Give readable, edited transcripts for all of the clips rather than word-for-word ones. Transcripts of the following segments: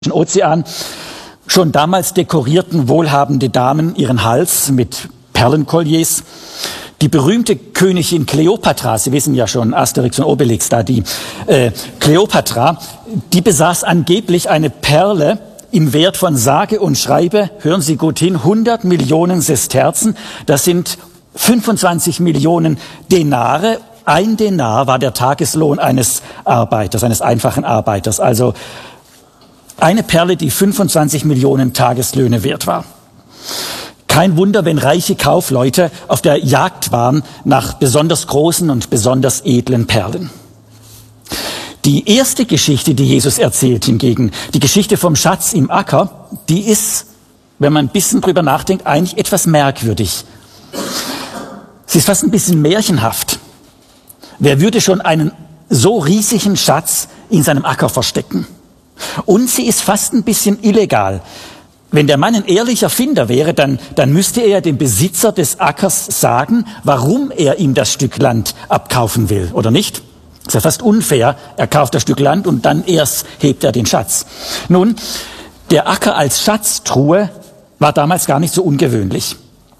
Ozean. Schon damals dekorierten wohlhabende Damen ihren Hals mit Perlenkolliers. Die berühmte Königin Kleopatra, Sie wissen ja schon, Asterix und Obelix da, die Kleopatra, die besaß angeblich eine Perle im Wert von sage und schreibe, hören Sie gut hin, 100 Millionen Sesterzen, das sind 25 Millionen Denare. Ein Denar war der Tageslohn eines Arbeiters, eines einfachen Arbeiters, also eine Perle, die 25 Millionen Tageslöhne wert war. Kein Wunder, wenn reiche Kaufleute auf der Jagd waren nach besonders großen und besonders edlen Perlen. Die erste Geschichte, die Jesus erzählt hingegen, die Geschichte vom Schatz im Acker, die ist, wenn man ein bisschen drüber nachdenkt, eigentlich etwas merkwürdig. Sie ist fast ein bisschen märchenhaft. Wer würde schon einen so riesigen Schatz in seinem Acker verstecken? Und sie ist fast ein bisschen illegal. Wenn der Mann ein ehrlicher Finder wäre, dann müsste er dem Besitzer des Ackers sagen, warum er ihm das Stück Land abkaufen will, oder nicht? Das ist ja fast unfair. Er kauft das Stück Land und dann erst hebt er den Schatz. Nun, der Acker als Schatztruhe war damals gar nicht so ungewöhnlich.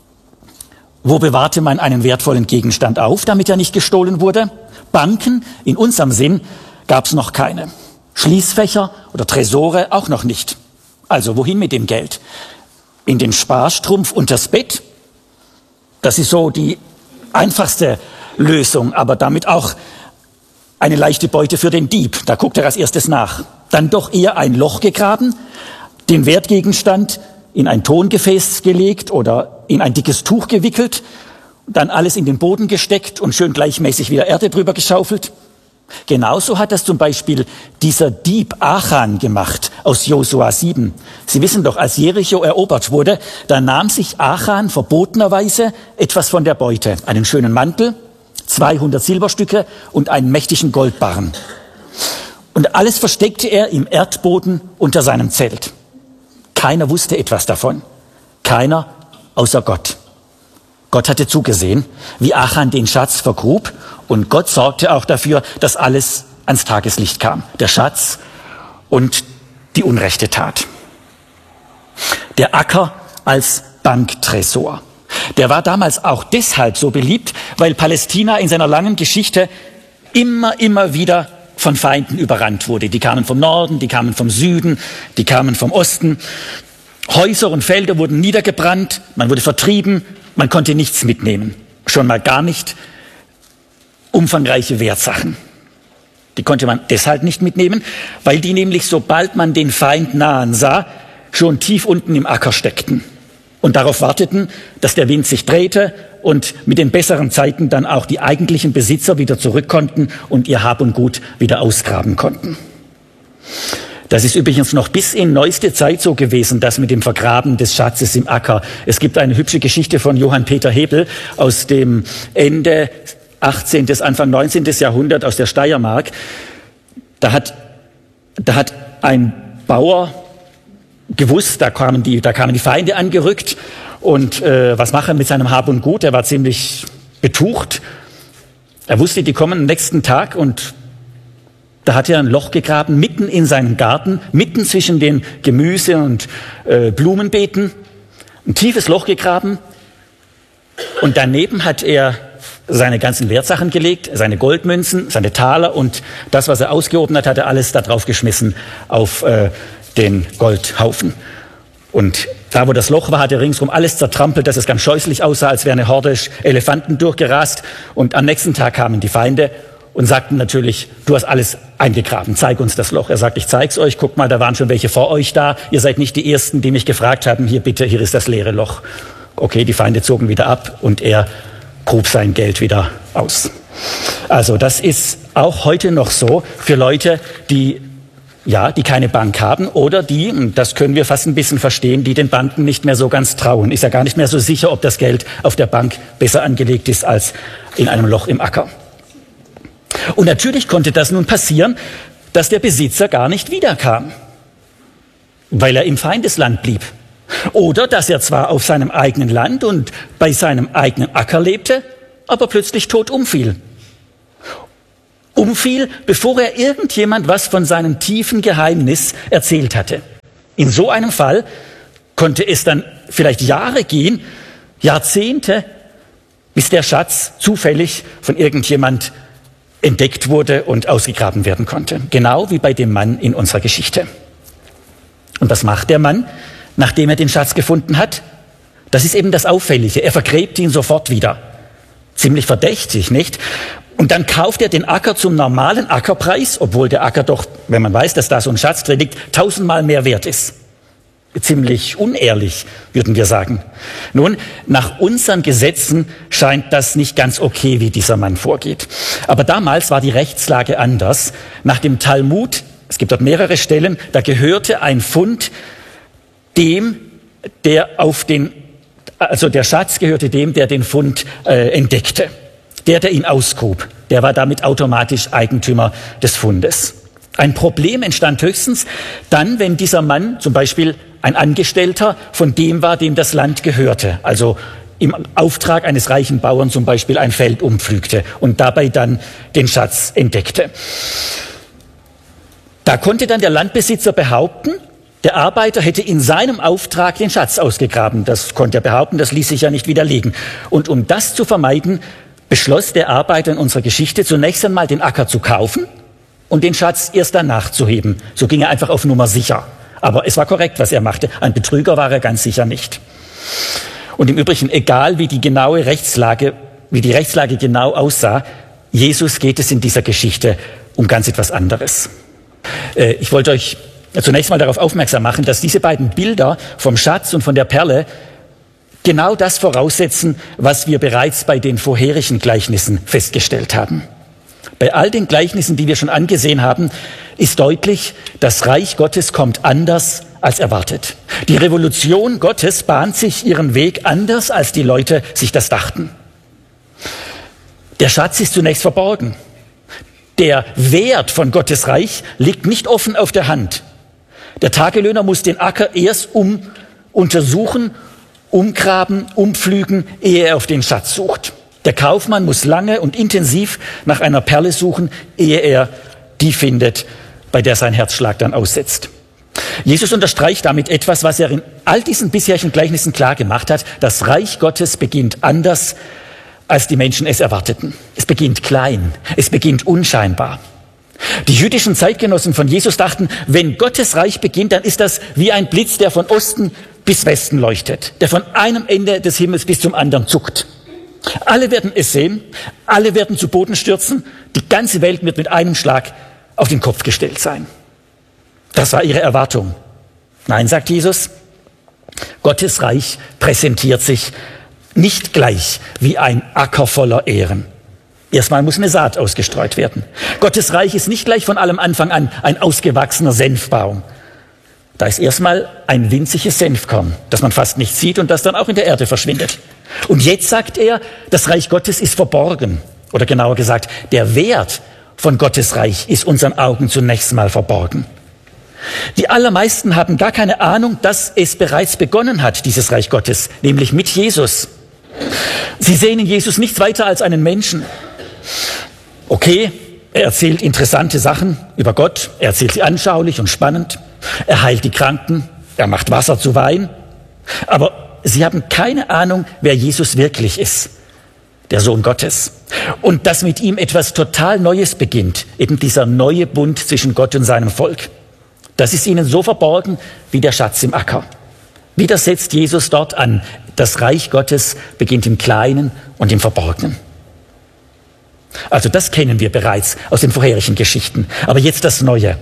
Wo bewahrte man einen wertvollen Gegenstand auf, damit er nicht gestohlen wurde? Banken, in unserem Sinn, gab es noch keine. Schließfächer oder Tresore auch noch nicht. Also wohin mit dem Geld? In den Sparstrumpf unters Bett? Das ist so die einfachste Lösung, aber damit auch eine leichte Beute für den Dieb. Da guckt er als erstes nach. Dann doch eher ein Loch gegraben, den Wertgegenstand in ein Tongefäß gelegt oder in ein dickes Tuch gewickelt, dann alles in den Boden gesteckt und schön gleichmäßig wieder Erde drüber geschaufelt. Genauso hat das zum Beispiel dieser Dieb Achan gemacht aus Josua 7. Sie wissen doch, als Jericho erobert wurde, da nahm sich Achan verbotenerweise etwas von der Beute. Einen schönen Mantel, 200 Silberstücke und einen mächtigen Goldbarren. Und alles versteckte er im Erdboden unter seinem Zelt. Keiner wusste etwas davon. Keiner außer Gott. Gott hatte zugesehen, wie Achan den Schatz vergrub, und Gott sorgte auch dafür, dass alles ans Tageslicht kam. Der Schatz und die unrechte Tat. Der Acker als Banktresor. Der war damals auch deshalb so beliebt, weil Palästina in seiner langen Geschichte immer wieder von Feinden überrannt wurde. Die kamen vom Norden, die kamen vom Süden, die kamen vom Osten. Häuser und Felder wurden niedergebrannt, man wurde vertrieben, man konnte nichts mitnehmen. Schon mal gar nicht umfangreiche Wertsachen. Die konnte man deshalb nicht mitnehmen, weil die nämlich, sobald man den Feind nahen sah, schon tief unten im Acker steckten und darauf warteten, dass der Wind sich drehte und mit den besseren Zeiten dann auch die eigentlichen Besitzer wieder zurück konnten und ihr Hab und Gut wieder ausgraben konnten. Das ist übrigens noch bis in neueste Zeit so gewesen, das mit dem Vergraben des Schatzes im Acker. Es gibt eine hübsche Geschichte von Johann Peter Hebel aus dem Ende 18. bis Anfang 19. Jahrhundert aus der Steiermark. Da hat ein Bauer gewusst, da kamen die Feinde angerückt und was machen mit seinem Hab und Gut? Er war ziemlich betucht. Er wusste, die kommen am nächsten Tag, und da hat er ein Loch gegraben, mitten in seinem Garten, mitten zwischen den Gemüse- und Blumenbeeten. Ein tiefes Loch gegraben, und daneben hat er seine ganzen Wertsachen gelegt, seine Goldmünzen, seine Taler, und das, was er ausgehoben hat, hat er alles da drauf geschmissen auf den Goldhaufen. Und da, wo das Loch war, hat er ringsum alles zertrampelt, dass es ganz scheußlich aussah, als wäre eine Horde Elefanten durchgerast. Und am nächsten Tag kamen die Feinde und sagten natürlich, du hast alles eingegraben, zeig uns das Loch. Er sagt, ich zeig's euch, guckt mal, da waren schon welche vor euch da. Ihr seid nicht die Ersten, die mich gefragt haben, hier bitte, hier ist das leere Loch. Okay, die Feinde zogen wieder ab und er grub sein Geld wieder aus. Also das ist auch heute noch so für Leute, die keine Bank haben oder die, und das können wir fast ein bisschen verstehen, die den Banken nicht mehr so ganz trauen. Ist ja gar nicht mehr so sicher, ob das Geld auf der Bank besser angelegt ist als in einem Loch im Acker. Und natürlich konnte das nun passieren, dass der Besitzer gar nicht wiederkam, weil er im Feindesland blieb. Oder dass er zwar auf seinem eigenen Land und bei seinem eigenen Acker lebte, aber plötzlich tot umfiel. umfiel, bevor er irgendjemand was von seinem tiefen Geheimnis erzählt hatte. In so einem Fall konnte es dann vielleicht Jahre gehen, Jahrzehnte, bis der Schatz zufällig von irgendjemand entdeckt wurde und ausgegraben werden konnte. Genau wie bei dem Mann in unserer Geschichte. Und was macht der Mann, nachdem er den Schatz gefunden hat? Das ist eben das Auffällige. Er vergräbt ihn sofort wieder. Ziemlich verdächtig, nicht? Und dann kauft er den Acker zum normalen Ackerpreis, obwohl der Acker doch, wenn man weiß, dass da so ein Schatz drin liegt, 1000-mal mehr wert ist. Ziemlich unehrlich, würden wir sagen. Nun, nach unseren Gesetzen scheint das nicht ganz okay, wie dieser Mann vorgeht. Aber damals war die Rechtslage anders. Nach dem Talmud, es gibt dort mehrere Stellen, da gehörte ein Pfund dem, der Schatz gehörte dem, der den Pfund entdeckte. Der ihn ausgrub, der war damit automatisch Eigentümer des Pfundes. Ein Problem entstand höchstens dann, wenn dieser Mann zum Beispiel ein Angestellter von dem war, dem das Land gehörte, also im Auftrag eines reichen Bauern zum Beispiel ein Feld umpflügte und dabei dann den Schatz entdeckte. Da konnte dann der Landbesitzer behaupten, der Arbeiter hätte in seinem Auftrag den Schatz ausgegraben. Das konnte er behaupten, das ließ sich ja nicht widerlegen. Und um das zu vermeiden, beschloss der Arbeiter in unserer Geschichte zunächst einmal den Acker zu kaufen und den Schatz erst danach zu heben. So ging er einfach auf Nummer sicher. Aber es war korrekt, was er machte. Ein Betrüger war er ganz sicher nicht. Und im Übrigen, egal wie die Rechtslage genau aussah, Jesus geht es in dieser Geschichte um ganz etwas anderes. Ich wollte euch zunächst mal darauf aufmerksam machen, dass diese beiden Bilder vom Schatz und von der Perle genau das voraussetzen, was wir bereits bei den vorherigen Gleichnissen festgestellt haben. Bei all den Gleichnissen, die wir schon angesehen haben, ist deutlich, das Reich Gottes kommt anders als erwartet. Die Revolution Gottes bahnt sich ihren Weg anders, als die Leute sich das dachten. Der Schatz ist zunächst verborgen. Der Wert von Gottes Reich liegt nicht offen auf der Hand. Der Tagelöhner muss den Acker erst untersuchen, umgraben, umpflügen, ehe er auf den Schatz sucht. Der Kaufmann muss lange und intensiv nach einer Perle suchen, ehe er die findet, bei der sein Herzschlag dann aussetzt. Jesus unterstreicht damit etwas, was er in all diesen bisherigen Gleichnissen klar gemacht hat. Das Reich Gottes beginnt anders, als die Menschen es erwarteten. Es beginnt klein, es beginnt unscheinbar. Die jüdischen Zeitgenossen von Jesus dachten, wenn Gottes Reich beginnt, dann ist das wie ein Blitz, der von Osten bis Westen leuchtet, der von einem Ende des Himmels bis zum anderen zuckt. Alle werden es sehen, alle werden zu Boden stürzen, die ganze Welt wird mit einem Schlag auf den Kopf gestellt sein. Das war ihre Erwartung. Nein, sagt Jesus, Gottes Reich präsentiert sich nicht gleich wie ein Acker voller Ähren. Erstmal muss eine Saat ausgestreut werden. Gottes Reich ist nicht gleich von allem Anfang an ein ausgewachsener Senfbaum. Da ist erstmal ein winziges Senfkorn, das man fast nicht sieht und das dann auch in der Erde verschwindet. Und jetzt sagt er, das Reich Gottes ist verborgen. Oder genauer gesagt, der Wert von Gottes Reich ist unseren Augen zunächst mal verborgen. Die allermeisten haben gar keine Ahnung, dass es bereits begonnen hat, dieses Reich Gottes, nämlich mit Jesus. Sie sehen in Jesus nichts weiter als einen Menschen. Okay, er erzählt interessante Sachen über Gott, er erzählt sie anschaulich und spannend, er heilt die Kranken, er macht Wasser zu Wein, aber sie haben keine Ahnung, wer Jesus wirklich ist, der Sohn Gottes. Und dass mit ihm etwas total Neues beginnt, eben dieser neue Bund zwischen Gott und seinem Volk. Das ist ihnen so verborgen wie der Schatz im Acker. Wieder setzt Jesus dort an. Das Reich Gottes beginnt im Kleinen und im Verborgenen. Also das kennen wir bereits aus den vorherigen Geschichten. Aber jetzt das Neue.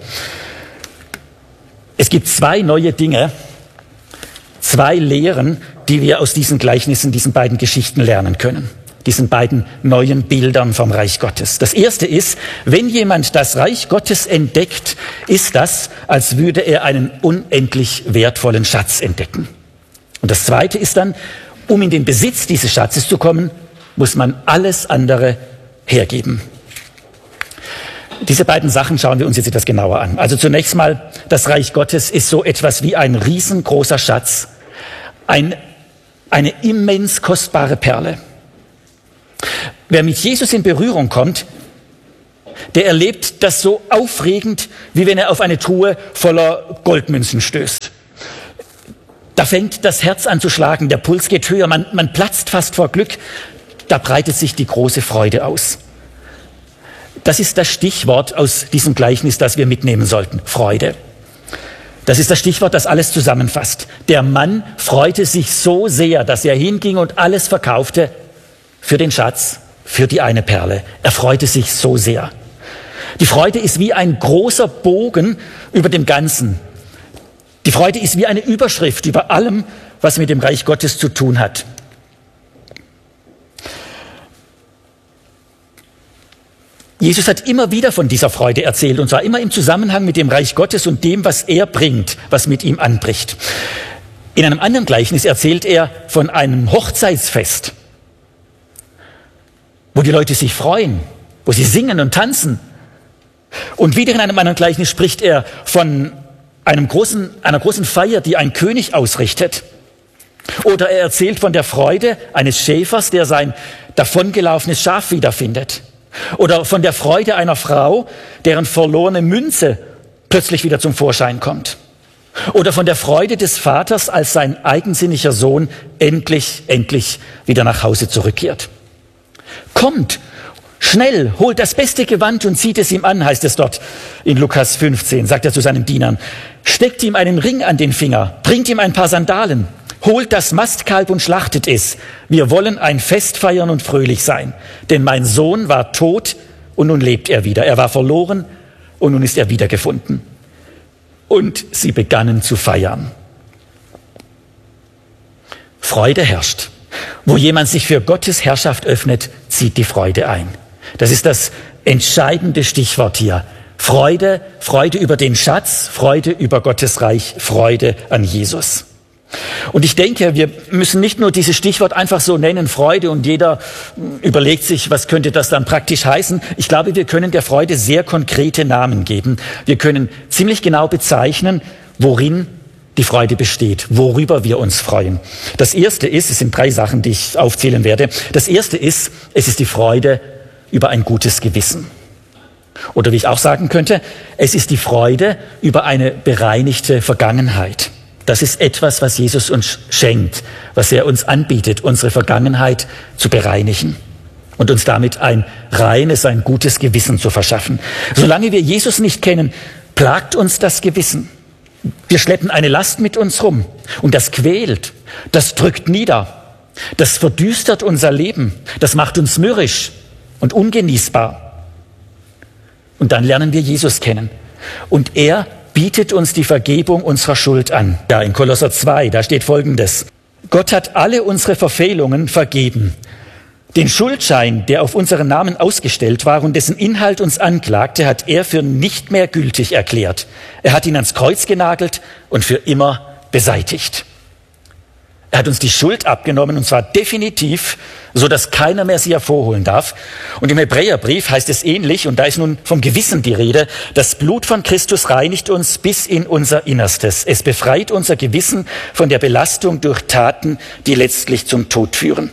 Es gibt zwei neue Dinge, zwei Lehren, die wir aus diesen Gleichnissen, diesen beiden Geschichten lernen können. Diesen beiden neuen Bildern vom Reich Gottes. Das erste ist, wenn jemand das Reich Gottes entdeckt, ist das, als würde er einen unendlich wertvollen Schatz entdecken. Und das zweite ist dann, um in den Besitz dieses Schatzes zu kommen, muss man alles andere hergeben. Diese beiden Sachen schauen wir uns jetzt etwas genauer an. Also zunächst mal, das Reich Gottes ist so etwas wie ein riesengroßer Schatz, eine immens kostbare Perle. Wer mit Jesus in Berührung kommt, der erlebt das so aufregend, wie wenn er auf eine Truhe voller Goldmünzen stößt. Da fängt das Herz an zu schlagen, der Puls geht höher, man platzt fast vor Glück. Da breitet sich die große Freude aus. Das ist das Stichwort aus diesem Gleichnis, das wir mitnehmen sollten. Freude. Das ist das Stichwort, das alles zusammenfasst. Der Mann freute sich so sehr, dass er hinging und alles verkaufte für den Schatz, für die eine Perle. Er freute sich so sehr. Die Freude ist wie ein großer Bogen über dem Ganzen. Die Freude ist wie eine Überschrift über allem, was mit dem Reich Gottes zu tun hat. Jesus hat immer wieder von dieser Freude erzählt, und zwar immer im Zusammenhang mit dem Reich Gottes und dem, was er bringt, was mit ihm anbricht. In einem anderen Gleichnis erzählt er von einem Hochzeitsfest, wo die Leute sich freuen, wo sie singen und tanzen. Und wieder in einem anderen Gleichnis spricht er von einer großen Feier, die ein König ausrichtet. Oder er erzählt von der Freude eines Schäfers, der sein davongelaufenes Schaf wiederfindet. Oder von der Freude einer Frau, deren verlorene Münze plötzlich wieder zum Vorschein kommt. Oder von der Freude des Vaters, als sein eigensinniger Sohn endlich wieder nach Hause zurückkehrt. Kommt, schnell, holt das beste Gewand und zieht es ihm an, heißt es dort in Lukas 15, sagt er zu seinen Dienern. Steckt ihm einen Ring an den Finger, bringt ihm ein paar Sandalen. Holt das Mastkalb und schlachtet es. Wir wollen ein Fest feiern und fröhlich sein. Denn mein Sohn war tot und nun lebt er wieder. Er war verloren und nun ist er wiedergefunden. Und sie begannen zu feiern. Freude herrscht. Wo jemand sich für Gottes Herrschaft öffnet, zieht die Freude ein. Das ist das entscheidende Stichwort hier. Freude, Freude über den Schatz, Freude über Gottes Reich, Freude an Jesus. Und ich denke, wir müssen nicht nur dieses Stichwort einfach so nennen, Freude, und jeder überlegt sich, was könnte das dann praktisch heißen. Ich glaube, wir können der Freude sehr konkrete Namen geben. Wir können ziemlich genau bezeichnen, worin die Freude besteht, worüber wir uns freuen. Das erste ist, es sind 3 Sachen, die ich aufzählen werde. Das erste ist, es ist die Freude über ein gutes Gewissen. Oder wie ich auch sagen könnte, es ist die Freude über eine bereinigte Vergangenheit. Das ist etwas, was Jesus uns schenkt, was er uns anbietet, unsere Vergangenheit zu bereinigen und uns damit ein reines, ein gutes Gewissen zu verschaffen. Solange wir Jesus nicht kennen, plagt uns das Gewissen. Wir schleppen eine Last mit uns rum und das quält, das drückt nieder, das verdüstert unser Leben, das macht uns mürrisch und ungenießbar. Und dann lernen wir Jesus kennen und er bietet uns die Vergebung unserer Schuld an. Ja, in Kolosser 2, da steht Folgendes. Gott hat alle unsere Verfehlungen vergeben. Den Schuldschein, der auf unseren Namen ausgestellt war und dessen Inhalt uns anklagte, hat er für nicht mehr gültig erklärt. Er hat ihn ans Kreuz genagelt und für immer beseitigt. Er hat uns die Schuld abgenommen, und zwar definitiv, so dass keiner mehr sie hervorholen darf. Und im Hebräerbrief heißt es ähnlich, und da ist nun vom Gewissen die Rede, das Blut von Christus reinigt uns bis in unser Innerstes. Es befreit unser Gewissen von der Belastung durch Taten, die letztlich zum Tod führen.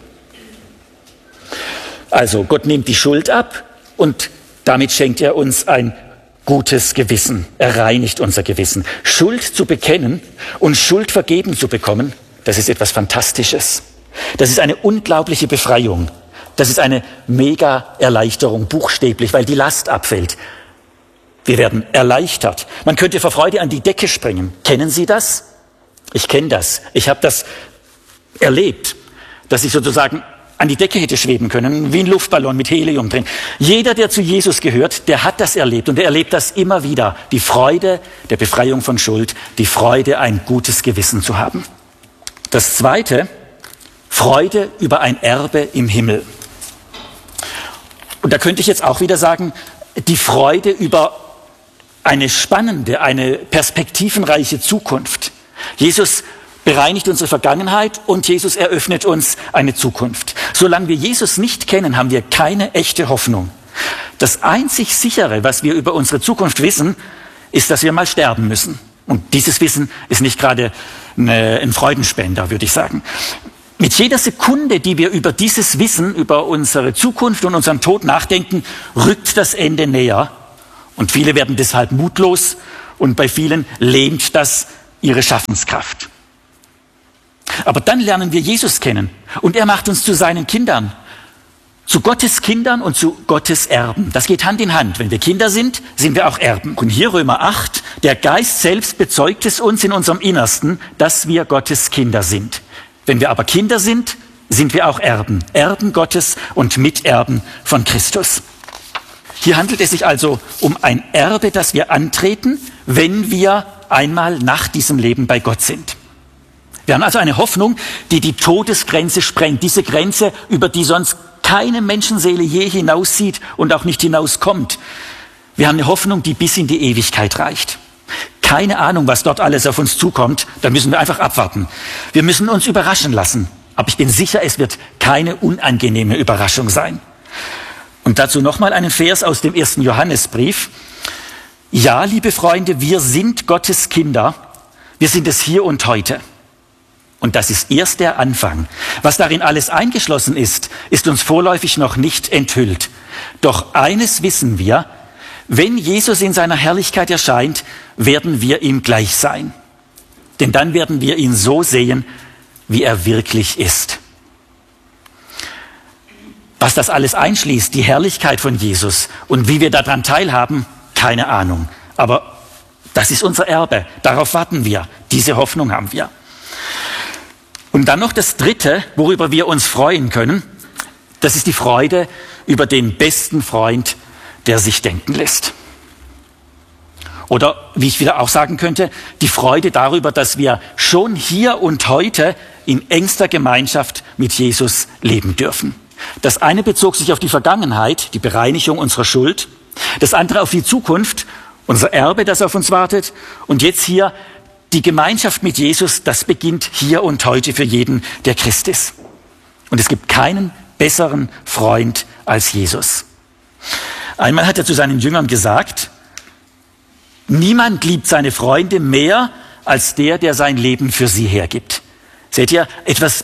Also Gott nimmt die Schuld ab und damit schenkt er uns ein gutes Gewissen. Er reinigt unser Gewissen. Schuld zu bekennen und Schuld vergeben zu bekommen, das ist etwas Fantastisches. Das ist eine unglaubliche Befreiung. Das ist eine mega Erleichterung, buchstäblich, weil die Last abfällt. Wir werden erleichtert. Man könnte vor Freude an die Decke springen. Kennen Sie das? Ich kenne das. Ich habe das erlebt, dass ich sozusagen an die Decke hätte schweben können, wie ein Luftballon mit Helium drin. Jeder, der zu Jesus gehört, der hat das erlebt und er erlebt das immer wieder. Die Freude der Befreiung von Schuld, die Freude, ein gutes Gewissen zu haben. Das Zweite, Freude über ein Erbe im Himmel. Und da könnte ich jetzt auch wieder sagen, die Freude über eine spannende, eine perspektivenreiche Zukunft. Jesus bereinigt unsere Vergangenheit und Jesus eröffnet uns eine Zukunft. Solange wir Jesus nicht kennen, haben wir keine echte Hoffnung. Das einzig Sichere, was wir über unsere Zukunft wissen, ist, dass wir mal sterben müssen. Und dieses Wissen ist nicht gerade ein Freudenspender, würde ich sagen. mit jeder Sekunde, die wir über dieses Wissen, über unsere Zukunft und unseren Tod nachdenken, rückt das Ende näher. Und viele werden deshalb mutlos und bei vielen lähmt das ihre Schaffenskraft. Aber dann lernen wir Jesus kennen und er macht uns zu seinen Kindern, zu Gottes Kindern und zu Gottes Erben. Das geht Hand in Hand. Wenn wir Kinder sind, sind wir auch Erben. Und hier Römer 8, der Geist selbst bezeugt es uns in unserem Innersten, dass wir Gottes Kinder sind. Wenn wir aber Kinder sind, sind wir auch Erben. Erben Gottes und Miterben von Christus. Hier handelt es sich also um ein Erbe, das wir antreten, wenn wir einmal nach diesem Leben bei Gott sind. Wir haben also eine Hoffnung, die die Todesgrenze sprengt. Diese Grenze, über die sonst keine Menschenseele je hinaussieht und auch nicht hinauskommt. Wir haben eine Hoffnung, die bis in die Ewigkeit reicht. Keine Ahnung, was dort alles auf uns zukommt, da müssen wir einfach abwarten. Wir müssen uns überraschen lassen. Aber ich bin sicher, es wird keine unangenehme Überraschung sein. Und dazu nochmal einen Vers aus dem 1. Johannesbrief. Ja, liebe Freunde, wir sind Gottes Kinder. Wir sind es hier und heute. Und das ist erst der Anfang. Was darin alles eingeschlossen ist, ist uns vorläufig noch nicht enthüllt. Doch eines wissen wir, wenn Jesus in seiner Herrlichkeit erscheint, werden wir ihm gleich sein. Denn dann werden wir ihn so sehen, wie er wirklich ist. Was das alles einschließt, die Herrlichkeit von Jesus und wie wir daran teilhaben, keine Ahnung. Aber das ist unser Erbe, darauf warten wir, diese Hoffnung haben wir. Und dann noch das Dritte, worüber wir uns freuen können, das ist die Freude über den besten Freund, der sich denken lässt. Oder wie ich wieder auch sagen könnte, die Freude darüber, dass wir schon hier und heute in engster Gemeinschaft mit Jesus leben dürfen. Das eine bezog sich auf die Vergangenheit, die Bereinigung unserer Schuld, das andere auf die Zukunft, unser Erbe, das auf uns wartet, und jetzt hier die Gemeinschaft mit Jesus, das beginnt hier und heute für jeden, der Christ ist. Und es gibt keinen besseren Freund als Jesus. Einmal hat er zu seinen Jüngern gesagt, niemand liebt seine Freunde mehr als der sein Leben für sie hergibt. Seht ihr, etwas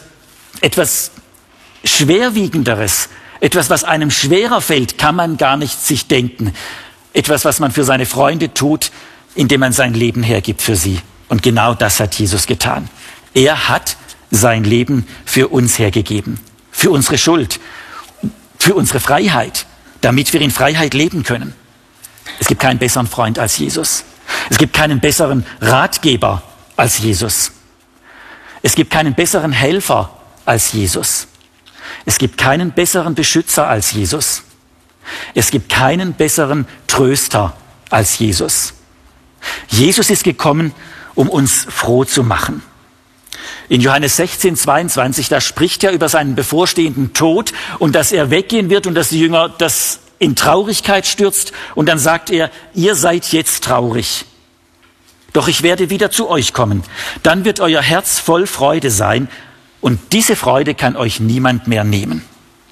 Schwerwiegenderes, etwas, was einem schwerer fällt, kann man gar nicht sich denken. Etwas, was man für seine Freunde tut, indem man sein Leben hergibt für sie. Und genau das hat Jesus getan. Er hat sein Leben für uns hergegeben, für unsere Schuld, für unsere Freiheit, damit wir in Freiheit leben können. Es gibt keinen besseren Freund als Jesus. Es gibt keinen besseren Ratgeber als Jesus. Es gibt keinen besseren Helfer als Jesus. Es gibt keinen besseren Beschützer als Jesus. Es gibt keinen besseren Tröster als Jesus. Jesus ist gekommen, um uns froh zu machen. In Johannes 16, 22, da spricht er über seinen bevorstehenden Tod und dass er weggehen wird und dass die Jünger das in Traurigkeit stürzt. Und dann sagt er, ihr seid jetzt traurig. Doch ich werde wieder zu euch kommen. Dann wird euer Herz voll Freude sein und diese Freude kann euch niemand mehr nehmen.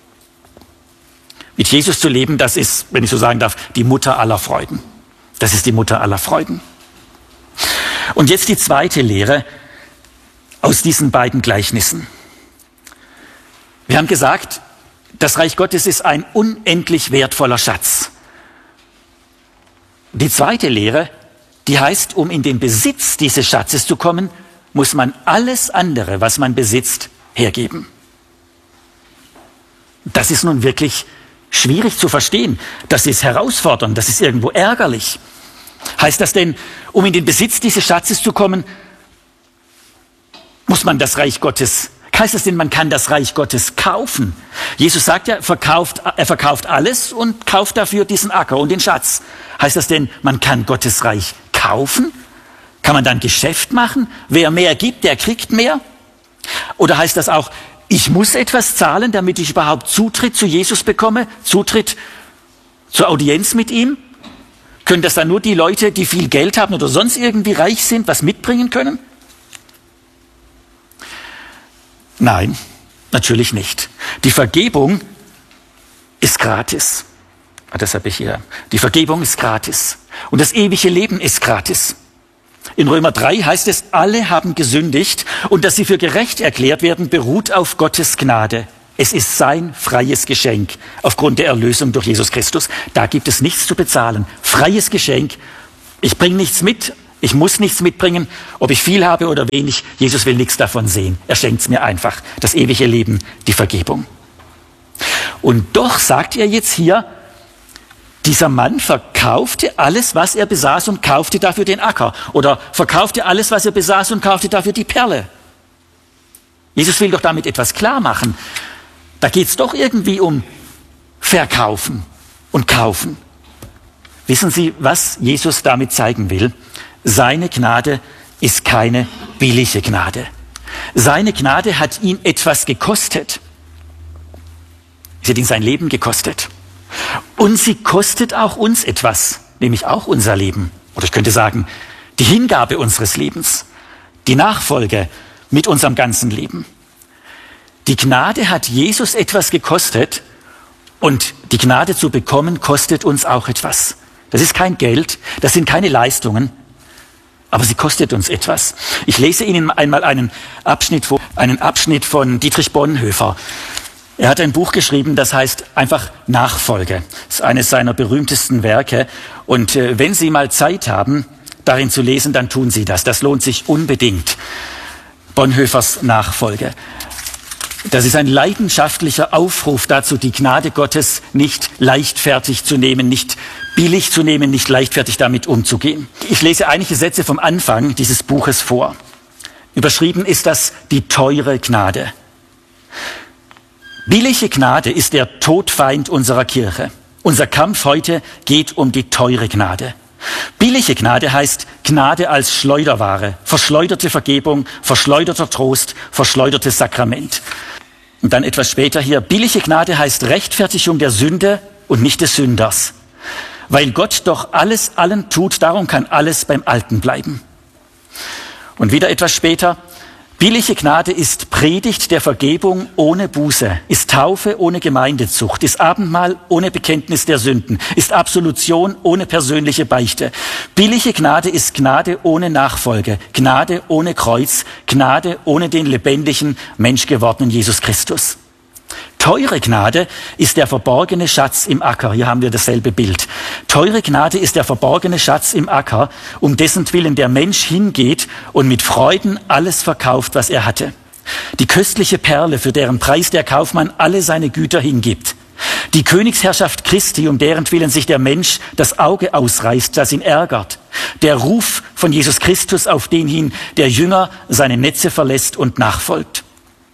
Mit Jesus zu leben, das ist, wenn ich so sagen darf, die Mutter aller Freuden. Das ist die Mutter aller Freuden. Und jetzt die zweite Lehre aus diesen beiden Gleichnissen. Wir haben gesagt, das Reich Gottes ist ein unendlich wertvoller Schatz. Die zweite Lehre, die heißt, um in den Besitz dieses Schatzes zu kommen, muss man alles andere, was man besitzt, hergeben. Das ist nun wirklich schwierig zu verstehen. Das ist herausfordernd, das ist irgendwo ärgerlich. Heißt das denn, um in den Besitz dieses Schatzes zu kommen, muss man das Reich Gottes, heißt das denn, man kann das Reich Gottes kaufen? Jesus sagt ja, er verkauft alles und kauft dafür diesen Acker und den Schatz. Heißt das denn, man kann Gottes Reich kaufen? Kann man dann Geschäft machen? Wer mehr gibt, der kriegt mehr? Oder heißt das auch, ich muss etwas zahlen, damit ich überhaupt Zutritt zu Jesus bekomme? Zutritt zur Audienz mit ihm? Können das dann nur die Leute, die viel Geld haben oder sonst irgendwie reich sind, was mitbringen können? Nein, natürlich nicht. Die Vergebung ist gratis. Das habe ich hier. Die Vergebung ist gratis. Und das ewige Leben ist gratis. In Römer 3 heißt es, alle haben gesündigt und dass sie für gerecht erklärt werden, beruht auf Gottes Gnade. Es ist sein freies Geschenk aufgrund der Erlösung durch Jesus Christus. Da gibt es nichts zu bezahlen. Freies Geschenk. Ich bringe nichts mit. Ich muss nichts mitbringen. Ob ich viel habe oder wenig, Jesus will nichts davon sehen. Er schenkt es mir einfach. Das ewige Leben, die Vergebung. Und doch sagt er jetzt hier, dieser Mann verkaufte alles, was er besaß und kaufte dafür den Acker. Oder verkaufte alles, was er besaß und kaufte dafür die Perle. Jesus will doch damit etwas klar machen. Da geht es doch irgendwie um Verkaufen und Kaufen. Wissen Sie, was Jesus damit zeigen will? Seine Gnade ist keine billige Gnade. Seine Gnade hat ihn etwas gekostet. Sie hat ihn sein Leben gekostet. Und sie kostet auch uns etwas, nämlich auch unser Leben. Oder ich könnte sagen, die Hingabe unseres Lebens, die Nachfolge mit unserem ganzen Leben. Die Gnade hat Jesus etwas gekostet und die Gnade zu bekommen kostet uns auch etwas. Das ist kein Geld, das sind keine Leistungen, aber sie kostet uns etwas. Ich lese Ihnen einmal einen Abschnitt von Dietrich Bonhoeffer. Er hat ein Buch geschrieben, das heißt einfach Nachfolge. Das ist eines seiner berühmtesten Werke. Und wenn Sie mal Zeit haben, darin zu lesen, dann tun Sie das. Das lohnt sich unbedingt. Bonhoeffers Nachfolge. Das ist ein leidenschaftlicher Aufruf dazu, die Gnade Gottes nicht leichtfertig zu nehmen, nicht billig zu nehmen, nicht leichtfertig damit umzugehen. Ich lese einige Sätze vom Anfang dieses Buches vor. Überschrieben ist das die teure Gnade. Billige Gnade ist der Todfeind unserer Kirche. Unser Kampf heute geht um die teure Gnade. Billige Gnade heißt Gnade als Schleuderware, verschleuderte Vergebung, verschleuderter Trost, verschleudertes Sakrament. Und dann etwas später hier, billige Gnade heißt Rechtfertigung der Sünde und nicht des Sünders. Weil Gott doch alles allen tut, darum kann alles beim Alten bleiben. Und wieder etwas später, billige Gnade ist Predigt der Vergebung ohne Buße, ist Taufe ohne Gemeindezucht, ist Abendmahl ohne Bekenntnis der Sünden, ist Absolution ohne persönliche Beichte. Billige Gnade ist Gnade ohne Nachfolge, Gnade ohne Kreuz, Gnade ohne den lebendigen, menschgewordenen Jesus Christus. Teure Gnade ist der verborgene Schatz im Acker. Hier haben wir dasselbe Bild. Teure Gnade ist der verborgene Schatz im Acker, um dessen Willen der Mensch hingeht und mit Freuden alles verkauft, was er hatte. Die köstliche Perle, für deren Preis der Kaufmann alle seine Güter hingibt. Die Königsherrschaft Christi, um deren Willen sich der Mensch das Auge ausreißt, das ihn ärgert. Der Ruf von Jesus Christus, auf den hin der Jünger seine Netze verlässt und nachfolgt.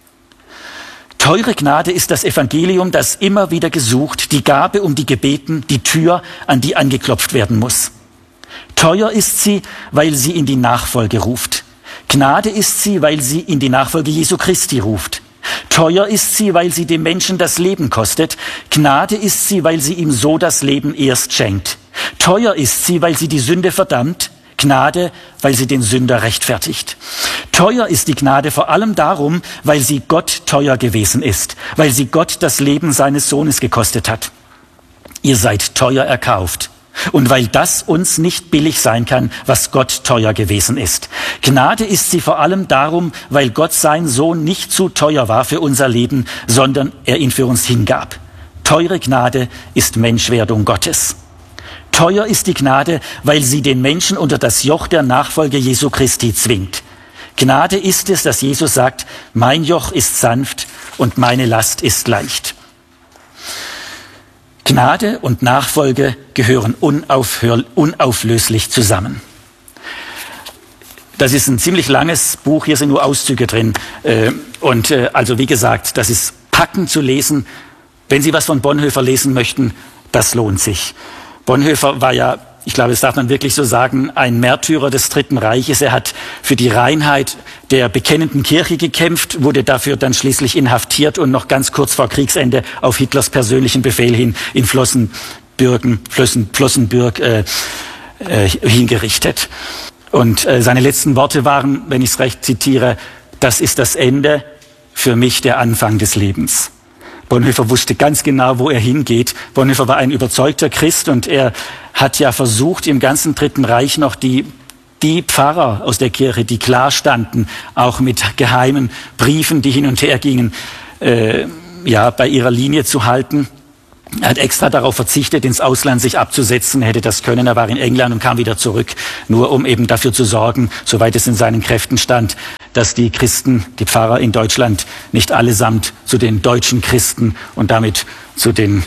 Teure Gnade ist das Evangelium, das immer wieder gesucht, die Gabe, um die gebeten, die Tür, an die angeklopft werden muss. Teuer ist sie, weil sie in die Nachfolge ruft. Gnade ist sie, weil sie in die Nachfolge Jesu Christi ruft. Teuer ist sie, weil sie dem Menschen das Leben kostet. Gnade ist sie, weil sie ihm so das Leben erst schenkt. Teuer ist sie, weil sie die Sünde verdammt. Gnade, weil sie den Sünder rechtfertigt. Teuer ist die Gnade vor allem darum, weil sie Gott teuer gewesen ist, weil sie Gott das Leben seines Sohnes gekostet hat. Ihr seid teuer erkauft. Und weil das uns nicht billig sein kann, was Gott teuer gewesen ist. Gnade ist sie vor allem darum, weil Gott sein Sohn nicht zu teuer war für unser Leben, sondern er ihn für uns hingab. Teure Gnade ist Menschwerdung Gottes. Teuer ist die Gnade, weil sie den Menschen unter das Joch der Nachfolge Jesu Christi zwingt. Gnade ist es, dass Jesus sagt, mein Joch ist sanft und meine Last ist leicht. Gnade und Nachfolge gehören unauflöslich zusammen. Das ist ein ziemlich langes Buch, hier sind nur Auszüge drin. Also wie gesagt, das ist packend zu lesen. Wenn Sie was von Bonhoeffer lesen möchten, das lohnt sich. Bonhoeffer war ja, ich glaube, das darf man wirklich so sagen, ein Märtyrer des Dritten Reiches. Er hat für die Reinheit der bekennenden Kirche gekämpft, wurde dafür dann schließlich inhaftiert und noch ganz kurz vor Kriegsende auf Hitlers persönlichen Befehl hin in Flossenbürg hingerichtet. Und seine letzten Worte waren, wenn ich es recht zitiere, das ist das Ende, für mich der Anfang des Lebens. Bonhoeffer wusste ganz genau, wo er hingeht. Bonhoeffer war ein überzeugter Christ und er hat ja versucht, im ganzen Dritten Reich noch die Die Pfarrer aus der Kirche, die klar standen, auch mit geheimen Briefen, die hin und her gingen, bei ihrer Linie zu halten. Er hat extra darauf verzichtet, ins Ausland sich abzusetzen, er hätte das können. Er war in England und kam wieder zurück, nur um eben dafür zu sorgen, soweit es in seinen Kräften stand, dass die Christen, die Pfarrer in Deutschland, nicht allesamt zu den deutschen Christen und damit zu den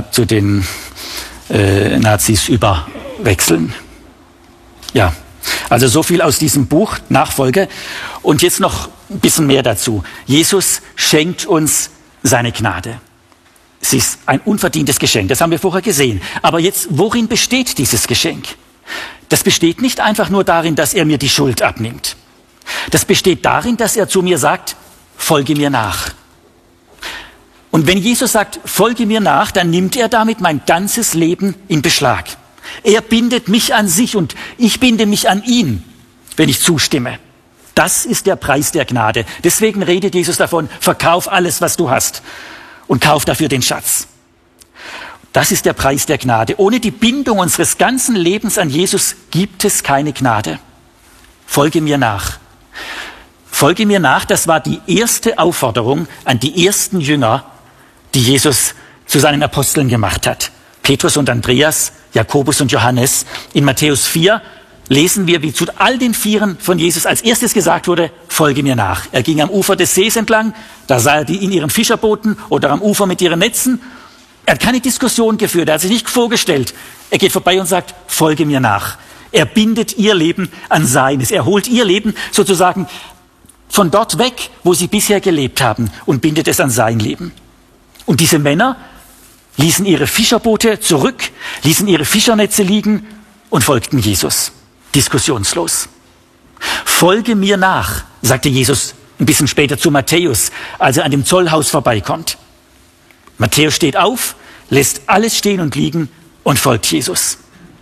Nazis überwechseln. Ja, also so viel aus diesem Buch, Nachfolge. Und jetzt noch ein bisschen mehr dazu. Jesus schenkt uns seine Gnade. Es ist ein unverdientes Geschenk, das haben wir vorher gesehen. Aber jetzt, worin besteht dieses Geschenk? Das besteht nicht einfach nur darin, dass er mir die Schuld abnimmt. Das besteht darin, dass er zu mir sagt, folge mir nach. Und wenn Jesus sagt, folge mir nach, dann nimmt er damit mein ganzes Leben in Beschlag. Er bindet mich an sich und ich binde mich an ihn, wenn ich zustimme. Das ist der Preis der Gnade. Deswegen redet Jesus davon, verkauf alles, was du hast und kauf dafür den Schatz. Das ist der Preis der Gnade. Ohne die Bindung unseres ganzen Lebens an Jesus gibt es keine Gnade. Folge mir nach. Folge mir nach, das war die erste Aufforderung an die ersten Jünger, die Jesus zu seinen Aposteln gemacht hat. Petrus und Andreas, Jakobus und Johannes. In Matthäus 4 lesen wir, wie zu all den Vieren von Jesus als erstes gesagt wurde, folge mir nach. Er ging am Ufer des Sees entlang, da sah er die in ihren Fischerbooten oder am Ufer mit ihren Netzen. Er hat keine Diskussion geführt, er hat sich nicht vorgestellt. Er geht vorbei und sagt, folge mir nach. Er bindet ihr Leben an seines. Er holt ihr Leben sozusagen von dort weg, wo sie bisher gelebt haben und bindet es an sein Leben. Und diese Männer ließen ihre Fischerboote zurück, ließen ihre Fischernetze liegen und folgten Jesus. Diskussionslos. Folge mir nach, sagte Jesus ein bisschen später zu Matthäus, als er an dem Zollhaus vorbeikommt. Matthäus steht auf, lässt alles stehen und liegen und folgt Jesus.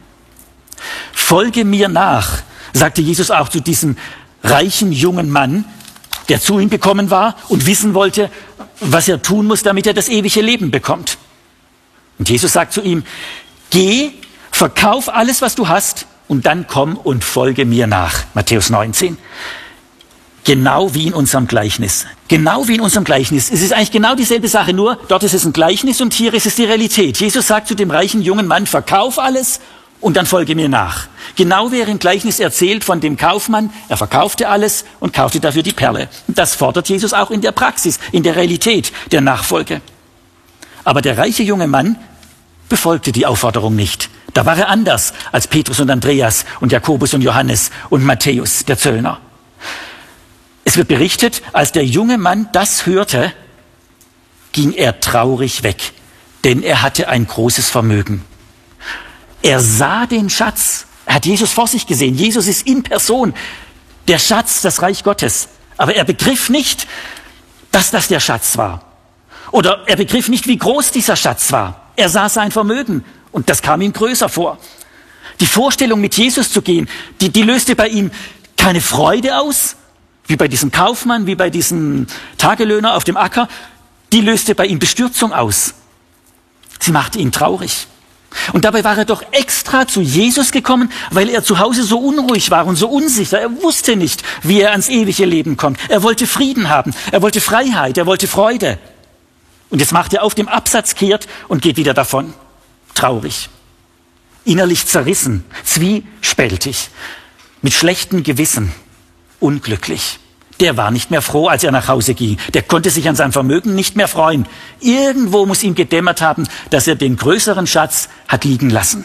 Folge mir nach, sagte Jesus auch zu diesem reichen jungen Mann, der zu ihm gekommen war und wissen wollte, was er tun muss, damit er das ewige Leben bekommt. Und Jesus sagt zu ihm, geh, verkauf alles, was du hast, und dann komm und folge mir nach. Matthäus 19. Genau wie in unserem Gleichnis. Genau wie in unserem Gleichnis. Es ist eigentlich genau dieselbe Sache, nur dort ist es ein Gleichnis und hier ist es die Realität. Jesus sagt zu dem reichen jungen Mann, verkauf alles und dann folge mir nach. Genau wie er im Gleichnis erzählt von dem Kaufmann, er verkaufte alles und kaufte dafür die Perle. Und das fordert Jesus auch in der Praxis, in der Realität der Nachfolge. Aber der reiche junge Mann befolgte die Aufforderung nicht. Da war er anders als Petrus und Andreas und Jakobus und Johannes und Matthäus, der Zöllner. Es wird berichtet, als der junge Mann das hörte, ging er traurig weg, denn er hatte ein großes Vermögen. Er sah den Schatz, er hat Jesus vor sich gesehen. Jesus ist in Person, der Schatz, das Reich Gottes. Aber er begriff nicht, dass das der Schatz war. Oder er begriff nicht, wie groß dieser Schatz war. Er sah sein Vermögen und das kam ihm größer vor. Die Vorstellung, mit Jesus zu gehen, die löste bei ihm keine Freude aus, wie bei diesem Kaufmann, wie bei diesem Tagelöhner auf dem Acker. Die löste bei ihm Bestürzung aus. Sie machte ihn traurig. Und dabei war er doch extra zu Jesus gekommen, weil er zu Hause so unruhig war und so unsicher. Er wusste nicht, wie er ans ewige Leben kommt. Er wollte Frieden haben, er wollte Freiheit, er wollte Freude. Und jetzt macht er auf dem Absatz kehrt und geht wieder davon. Traurig, innerlich zerrissen, zwiespältig, mit schlechtem Gewissen, unglücklich. Der war nicht mehr froh, als er nach Hause ging. Der konnte sich an seinem Vermögen nicht mehr freuen. Irgendwo muss ihm gedämmert haben, dass er den größeren Schatz hat liegen lassen.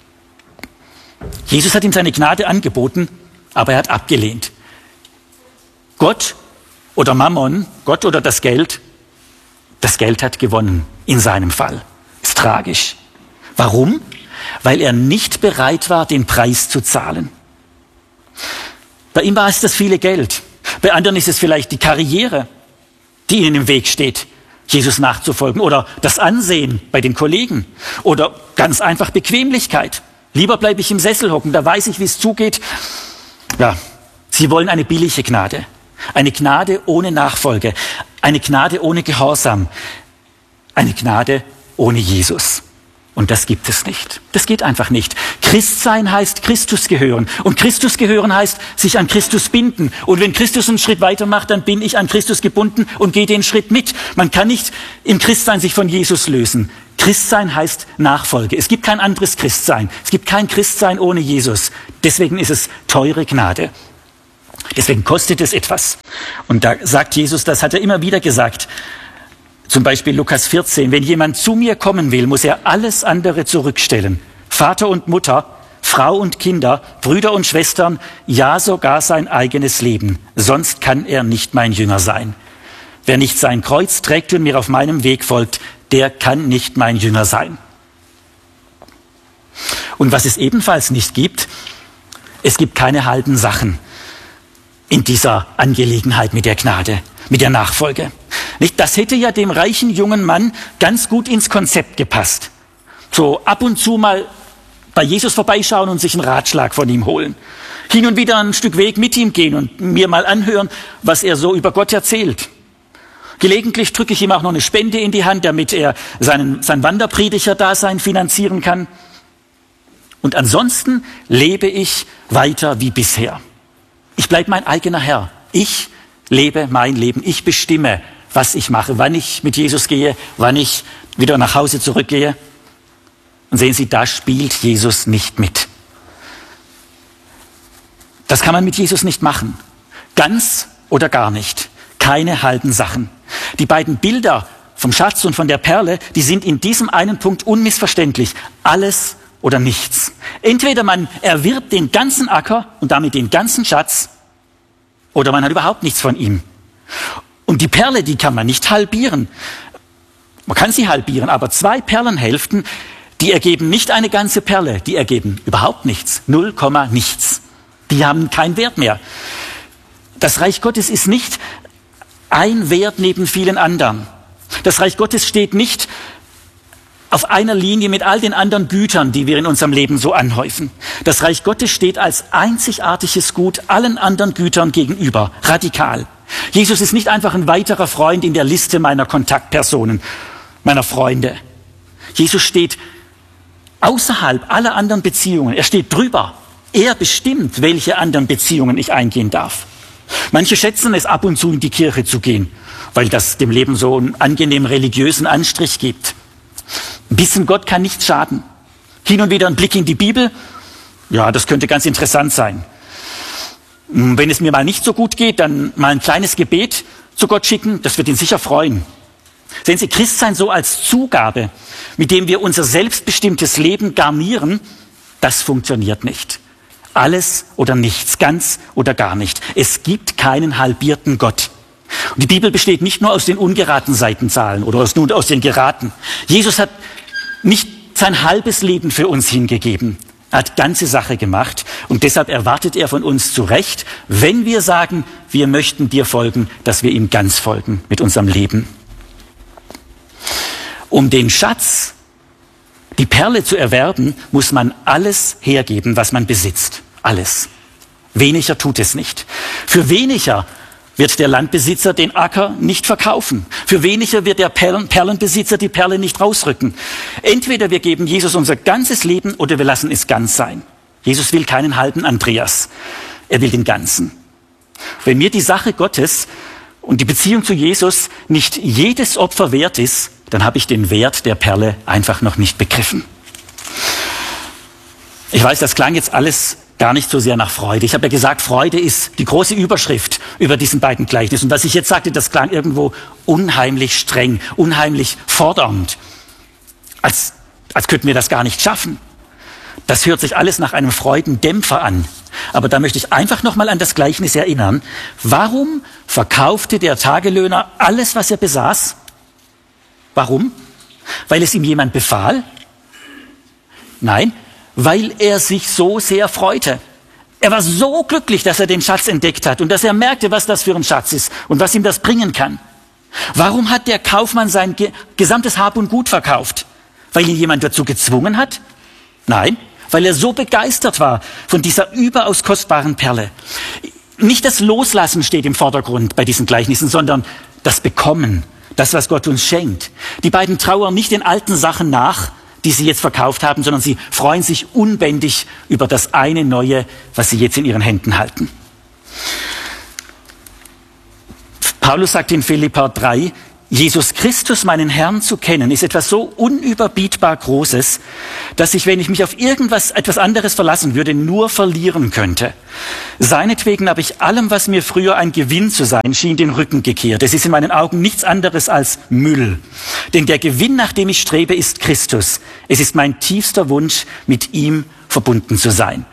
Jesus hat ihm seine Gnade angeboten, aber er hat abgelehnt. Gott oder Mammon, Gott oder das Geld hat gewonnen in seinem Fall. Ist tragisch. Warum? Weil er nicht bereit war, den Preis zu zahlen. Bei ihm war es das viele Geld. Bei anderen ist es vielleicht die Karriere, die ihnen im Weg steht, Jesus nachzufolgen. Oder das Ansehen bei den Kollegen. Oder ganz einfach Bequemlichkeit. Lieber bleibe ich im Sessel hocken, da weiß ich, wie es zugeht. Ja, sie wollen eine billige Gnade. Eine Gnade ohne Nachfolge. Eine Gnade ohne Gehorsam. Eine Gnade ohne Jesus. Und das gibt es nicht. Das geht einfach nicht. Christsein heißt Christus gehören. Und Christus gehören heißt sich an Christus binden. Und wenn Christus einen Schritt weiter macht, dann bin ich an Christus gebunden und gehe den Schritt mit. Man kann nicht im Christsein sich von Jesus lösen. Christsein heißt Nachfolge. Es gibt kein anderes Christsein. Es gibt kein Christsein ohne Jesus. Deswegen ist es teure Gnade. Deswegen kostet es etwas. Und da sagt Jesus, das hat er immer wieder gesagt, zum Beispiel Lukas 14, wenn jemand zu mir kommen will, muss er alles andere zurückstellen. Vater und Mutter, Frau und Kinder, Brüder und Schwestern, ja sogar sein eigenes Leben. Sonst kann er nicht mein Jünger sein. Wer nicht sein Kreuz trägt und mir auf meinem Weg folgt, der kann nicht mein Jünger sein. Und was es ebenfalls nicht gibt, es gibt keine halben Sachen in dieser Angelegenheit mit der Gnade, mit der Nachfolge. Nicht? Das hätte ja dem reichen jungen Mann ganz gut ins Konzept gepasst. So ab und zu mal bei Jesus vorbeischauen und sich einen Ratschlag von ihm holen. Hin und wieder ein Stück Weg mit ihm gehen und mir mal anhören, was er so über Gott erzählt. Gelegentlich drücke ich ihm auch noch eine Spende in die Hand, damit er sein Wanderprediger-Dasein finanzieren kann. Und ansonsten lebe ich weiter wie bisher. Ich bleibe mein eigener Herr. Ich lebe mein Leben. Ich bestimme, was ich mache, wann ich mit Jesus gehe, wann ich wieder nach Hause zurückgehe. Und sehen Sie, da spielt Jesus nicht mit. Das kann man mit Jesus nicht machen. Ganz oder gar nicht. Keine halben Sachen. Die beiden Bilder vom Schatz und von der Perle, die sind in diesem einen Punkt unmissverständlich. Alles oder nichts. Entweder man erwirbt den ganzen Acker und damit den ganzen Schatz, oder man hat überhaupt nichts von ihm. Und die Perle, die kann man nicht halbieren. Man kann sie halbieren, aber 2 Perlenhälften, die ergeben nicht eine ganze Perle, die ergeben überhaupt nichts, 0, nichts. Die haben keinen Wert mehr. Das Reich Gottes ist nicht ein Wert neben vielen anderen. Das Reich Gottes steht nicht auf einer Linie mit all den anderen Gütern, die wir in unserem Leben so anhäufen. Das Reich Gottes steht als einzigartiges Gut allen anderen Gütern gegenüber, radikal. Jesus ist nicht einfach ein weiterer Freund in der Liste meiner Kontaktpersonen, meiner Freunde. Jesus steht außerhalb aller anderen Beziehungen. Er steht drüber. Er bestimmt, welche anderen Beziehungen ich eingehen darf. Manche schätzen es, ab und zu in die Kirche zu gehen, weil das dem Leben so einen angenehmen religiösen Anstrich gibt. Ein bisschen Gott kann nicht schaden. Hin und wieder ein Blick in die Bibel, ja, das könnte ganz interessant sein. Wenn es mir mal nicht so gut geht, dann mal ein kleines Gebet zu Gott schicken, das wird ihn sicher freuen. Sehen Sie, Christsein so als Zugabe, mit dem wir unser selbstbestimmtes Leben garnieren, das funktioniert nicht. Alles oder nichts, ganz oder gar nicht. Es gibt keinen halbierten Gott. Und die Bibel besteht nicht nur aus den ungeraden Seitenzahlen oder nur aus den geraden. Jesus hat nicht sein halbes Leben für uns hingegeben. Er hat ganze Sache gemacht und deshalb erwartet er von uns zu Recht, wenn wir sagen, wir möchten dir folgen, dass wir ihm ganz folgen mit unserem Leben. Um den Schatz, die Perle zu erwerben, muss man alles hergeben, was man besitzt. Alles. Weniger tut es nicht. Für weniger wird der Landbesitzer den Acker nicht verkaufen. Für weniger wird der Perlenbesitzer die Perle nicht rausrücken. Entweder wir geben Jesus unser ganzes Leben oder wir lassen es ganz sein. Jesus will keinen halben Andreas. Er will den ganzen. Wenn mir die Sache Gottes und die Beziehung zu Jesus nicht jedes Opfer wert ist, dann habe ich den Wert der Perle einfach noch nicht begriffen. Ich weiß, das klang jetzt alles gar nicht so sehr nach Freude. Ich habe ja gesagt, Freude ist die große Überschrift über diesen beiden Gleichnissen. Und was ich jetzt sagte, das klang irgendwo unheimlich streng, unheimlich fordernd. Als könnten wir das gar nicht schaffen. Das hört sich alles nach einem Freudendämpfer an. Aber da möchte ich einfach nochmal an das Gleichnis erinnern. Warum verkaufte der Tagelöhner alles, was er besaß? Warum? Weil es ihm jemand befahl? Nein, weil er sich so sehr freute. Er war so glücklich, dass er den Schatz entdeckt hat und dass er merkte, was das für ein Schatz ist und was ihm das bringen kann. Warum hat der Kaufmann sein gesamtes Hab und Gut verkauft? Weil ihn jemand dazu gezwungen hat? Nein, weil er so begeistert war von dieser überaus kostbaren Perle. Nicht das Loslassen steht im Vordergrund bei diesen Gleichnissen, sondern das Bekommen, das, was Gott uns schenkt. Die beiden trauern nicht den alten Sachen nach, die sie jetzt verkauft haben, sondern sie freuen sich unbändig über das eine Neue, was sie jetzt in ihren Händen halten. Paulus sagt in Philipper 3, Jesus Christus, meinen Herrn, zu kennen, ist etwas so unüberbietbar Großes, dass ich, wenn ich mich auf etwas anderes verlassen würde, nur verlieren könnte. Seinetwegen habe ich allem, was mir früher ein Gewinn zu sein schien, den Rücken gekehrt. Es ist in meinen Augen nichts anderes als Müll. Denn der Gewinn, nach dem ich strebe, ist Christus. Es ist mein tiefster Wunsch, mit ihm verbunden zu sein.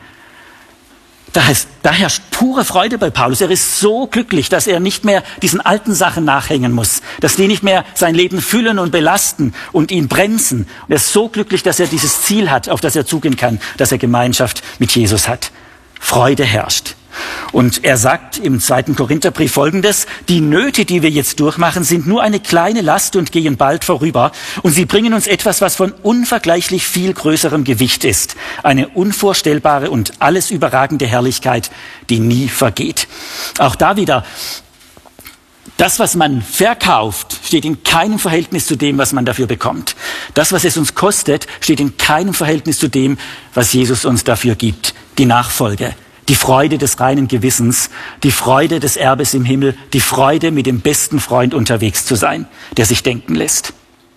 Da herrscht pure Freude bei Paulus. Er ist so glücklich, dass er nicht mehr diesen alten Sachen nachhängen muss, dass die nicht mehr sein Leben füllen und belasten und ihn bremsen. Und er ist so glücklich, dass er dieses Ziel hat, auf das er zugehen kann, dass er Gemeinschaft mit Jesus hat. Freude herrscht. Und er sagt im 2. Korintherbrief Folgendes: Die Nöte, die wir jetzt durchmachen, sind nur eine kleine Last und gehen bald vorüber. Und sie bringen uns etwas, was von unvergleichlich viel größerem Gewicht ist. Eine unvorstellbare und alles überragende Herrlichkeit, die nie vergeht. Auch da wieder: Das, was man verkauft, steht in keinem Verhältnis zu dem, was man dafür bekommt. Das, was es uns kostet, steht in keinem Verhältnis zu dem, was Jesus uns dafür gibt. Die Nachfolge. Die Freude des reinen Gewissens, die Freude des Erbes im Himmel, die Freude, mit dem besten Freund unterwegs zu sein, der sich denken lässt.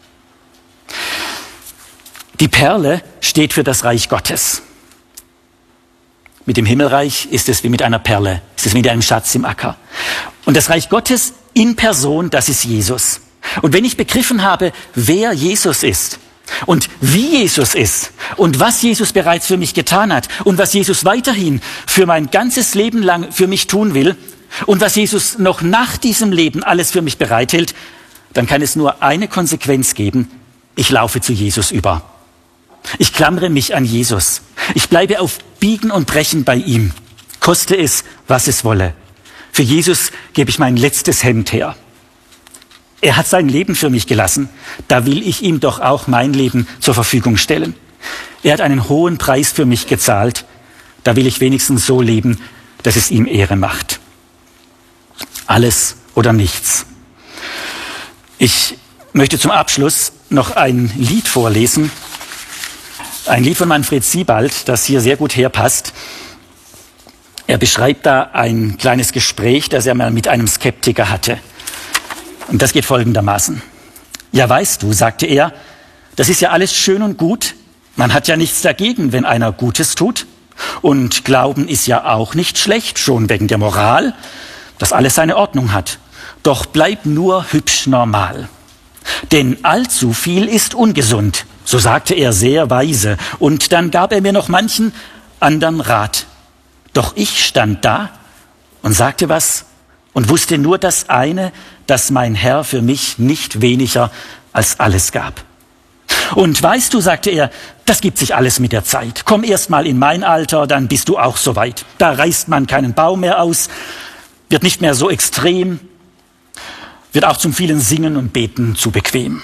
Die Perle steht für das Reich Gottes. Mit dem Himmelreich ist es wie mit einer Perle, ist es wie mit einem Schatz im Acker. Und das Reich Gottes in Person, das ist Jesus. Und wenn ich begriffen habe, wer Jesus ist, und wie Jesus ist und was Jesus bereits für mich getan hat und was Jesus weiterhin für mein ganzes Leben lang für mich tun will und was Jesus noch nach diesem Leben alles für mich bereithält, dann kann es nur eine Konsequenz geben: Ich laufe zu Jesus über. Ich klammere mich an Jesus. Ich bleibe auf Biegen und Brechen bei ihm, koste es, was es wolle. Für Jesus gebe ich mein letztes Hemd her. Er hat sein Leben für mich gelassen. Da will ich ihm doch auch mein Leben zur Verfügung stellen. Er hat einen hohen Preis für mich gezahlt. Da will ich wenigstens so leben, dass es ihm Ehre macht. Alles oder nichts. Ich möchte zum Abschluss noch ein Lied vorlesen. Ein Lied von Manfred Siebald, das hier sehr gut herpasst. Er beschreibt da ein kleines Gespräch, das er mal mit einem Skeptiker hatte. Und das geht folgendermaßen. Ja, weißt du, sagte er, das ist ja alles schön und gut. Man hat ja nichts dagegen, wenn einer Gutes tut. Und Glauben ist ja auch nicht schlecht, schon wegen der Moral, dass alles seine Ordnung hat. Doch bleib nur hübsch normal. Denn allzu viel ist ungesund, so sagte er sehr weise. Und dann gab er mir noch manchen anderen Rat. Doch ich stand da und sagte was und wusste nur das eine, dass mein Herr für mich nicht weniger als alles gab. Und weißt du, sagte er, das gibt sich alles mit der Zeit. Komm erst mal in mein Alter, dann bist du auch so weit. Da reißt man keinen Baum mehr aus, wird nicht mehr so extrem, wird auch zum vielen Singen und Beten zu bequem.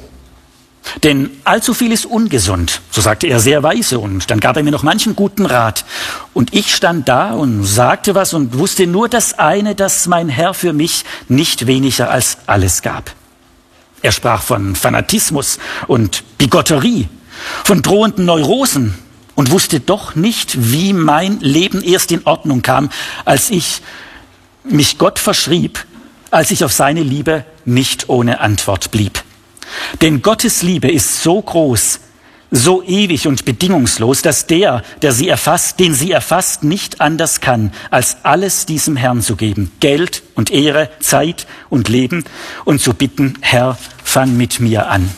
Denn allzu viel ist ungesund, so sagte er sehr weise, und dann gab er mir noch manchen guten Rat. Und ich stand da und sagte was und wusste nur das eine, dass mein Herr für mich nicht weniger als alles gab. Er sprach von Fanatismus und Bigotterie, von drohenden Neurosen und wusste doch nicht, wie mein Leben erst in Ordnung kam, als ich mich Gott verschrieb, als ich auf seine Liebe nicht ohne Antwort blieb. Denn Gottes Liebe ist so groß, so ewig und bedingungslos, dass der sie erfasst, den sie erfasst, nicht anders kann, als alles diesem Herrn zu geben. Geld und Ehre, Zeit und Leben und zu bitten, Herr, fang mit mir an.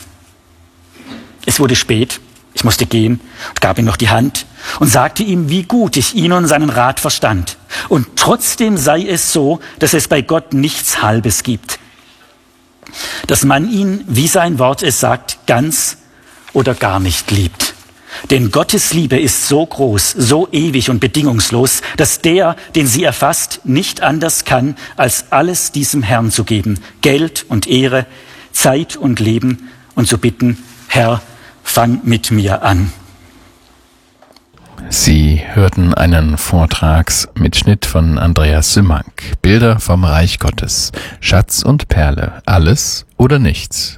Es wurde spät, ich musste gehen und gab ihm noch die Hand und sagte ihm, wie gut ich ihn und seinen Rat verstand. Und trotzdem sei es so, dass es bei Gott nichts Halbes gibt. Dass man ihn, wie sein Wort es sagt, ganz oder gar nicht liebt. Denn Gottes Liebe ist so groß, so ewig und bedingungslos, dass der, den sie erfasst, nicht anders kann, als alles diesem Herrn zu geben. Geld und Ehre, Zeit und Leben und zu bitten, Herr, fang mit mir an. Sie hörten einen Vortragsmitschnitt von Andreas Sümmank. Bilder vom Reich Gottes. Schatz und Perle. Alles oder nichts.